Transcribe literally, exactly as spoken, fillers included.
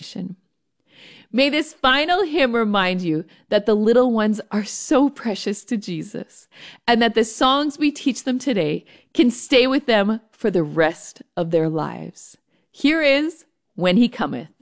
generation. May this final hymn remind you that the little ones are so precious to Jesus, and that the songs we teach them today can stay with them for the rest of their lives. Here is When He Cometh.